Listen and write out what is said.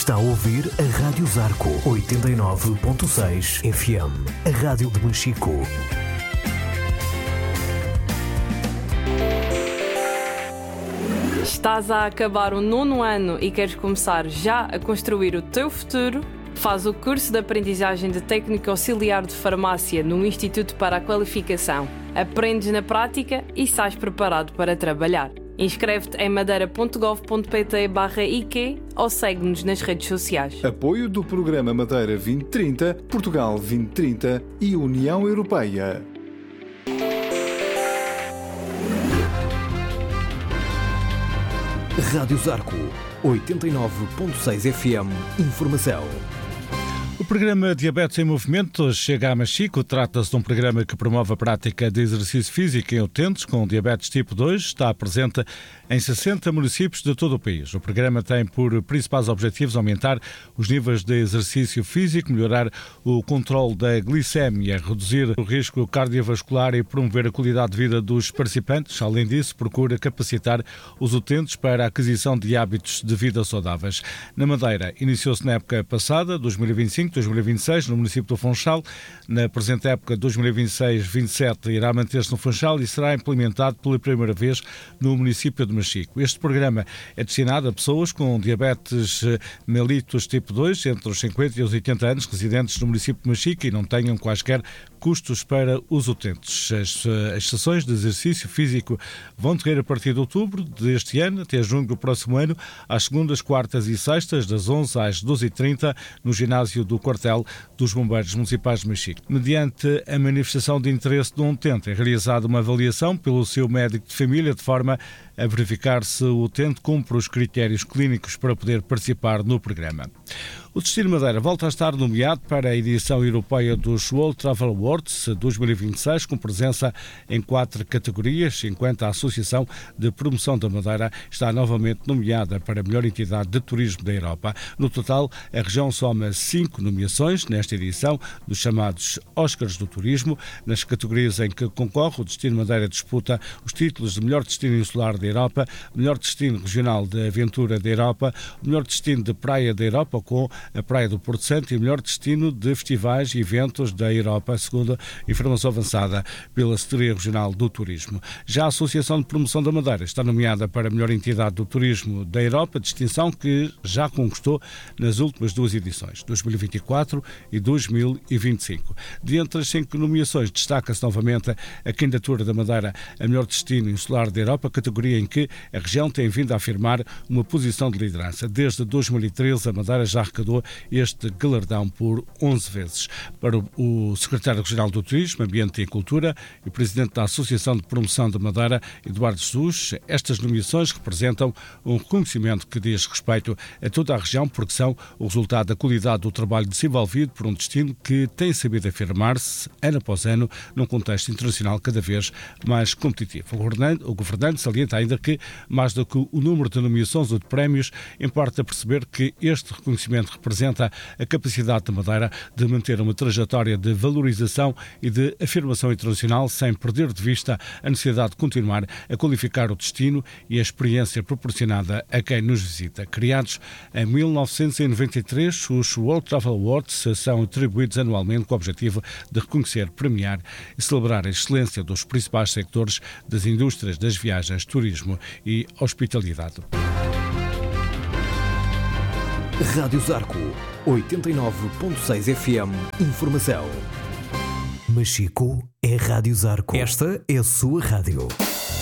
Está a ouvir a Rádio Zarco 89.6 FM, a rádio de Machico. Estás a acabar o 9º ano e queres começar já a construir o teu futuro? Faz o curso de aprendizagem de técnico auxiliar de farmácia no Instituto para a Qualificação. Aprendes na prática e sais preparado para trabalhar. Inscreve-te em madeira.gov.pt/IQ ou segue-nos nas redes sociais. Apoio do Programa Madeira 2030, Portugal 2030 e União Europeia. Rádio Zarco 89.6 FM. Informação. O programa Diabetes em Movimento chega a Machico. Trata-se de um programa que promove a prática de exercício físico em utentes com diabetes tipo 2. Está presente em 60 municípios de todo o país. O programa tem por principais objetivos aumentar os níveis de exercício físico, melhorar o controle da glicémia, reduzir o risco cardiovascular e promover a qualidade de vida dos participantes. Além disso, procura capacitar os utentes para a aquisição de hábitos de vida saudáveis. Na Madeira, iniciou-se na época passada, 2025-2026, no município do Funchal. Na presente época, 2026-27, irá manter-se no Funchal e será implementado pela primeira vez no município de Machico. Este programa é destinado a pessoas com diabetes mellitus tipo 2, entre os 50 e os 80 anos, residentes no município de Machico e não tenham quaisquer custos para os utentes. As sessões de exercício físico vão decorrer a partir de outubro deste ano até junho do próximo ano, às segundas, quartas e sextas, das 11 às 12h30, no ginásio do quartel dos Bombeiros Municipais de Machico. Mediante a manifestação de interesse de um utente, é realizada uma avaliação pelo seu médico de família, de forma a verificar se o utente cumpre os critérios clínicos para poder participar no programa. O Destino Madeira volta a estar nomeado para a edição europeia dos World Travel Awards 2026, com presença em 4 categorias, enquanto a Associação de Promoção da Madeira está novamente nomeada para a melhor entidade de turismo da Europa. No total, a região soma 5 nomeações nesta edição dos chamados Oscars do Turismo. Nas categorias em que concorre, o Destino Madeira disputa os títulos de melhor destino insular da Europa, melhor destino regional de aventura da Europa, melhor destino de praia da Europa, com a Praia do Porto Santo, e melhor destino de festivais e eventos da Europa, segundo a informação avançada pela Secretaria Regional do Turismo. Já a Associação de Promoção da Madeira está nomeada para a melhor entidade do turismo da Europa, distinção que já conquistou nas últimas 2 edições, 2024 e 2025. De entre as 5 nomeações, destaca-se novamente a candidatura da Madeira a melhor destino insular da Europa, categoria em que a região tem vindo a afirmar uma posição de liderança. Desde 2013, a Madeira já arrecadou este galardão por 11 vezes. Para o secretário regional do Turismo, Ambiente e Cultura e presidente da Associação de Promoção da Madeira, Eduardo Jesus, estas nomeações representam um reconhecimento que diz respeito a toda a região, porque são o resultado da qualidade do trabalho desenvolvido por um destino que tem sabido afirmar-se, ano após ano, num contexto internacional cada vez mais competitivo. O governante salienta ainda que, mais do que o número de nomeações ou de prémios, importa perceber que este reconhecimento representa a capacidade da Madeira de manter uma trajetória de valorização e de afirmação internacional sem perder de vista a necessidade de continuar a qualificar o destino e a experiência proporcionada a quem nos visita. Criados em 1993, os World Travel Awards são atribuídos anualmente com o objetivo de reconhecer, premiar e celebrar a excelência dos principais sectores das indústrias das viagens, turismo e hospitalidade. Rádio Zarco 89.6 FM. Informação. Machico é Rádio Zarco. Esta é a sua rádio.